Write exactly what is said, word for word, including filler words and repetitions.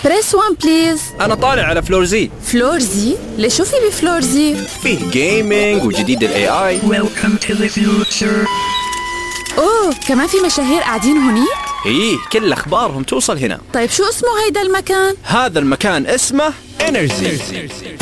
بريس وان بليز. أنا طالع على فلور زي. فلور زي؟ ليش شو في بفلور زي؟ فيه جيمينج وجديد ال إيه آي. Welcome to the future. أوه كمان في مشاهير قاعدين هونيك؟ إيه كل أخبارهم توصل هنا. طيب شو اسمه هيدا المكان؟ هذا المكان اسمه إنرجي.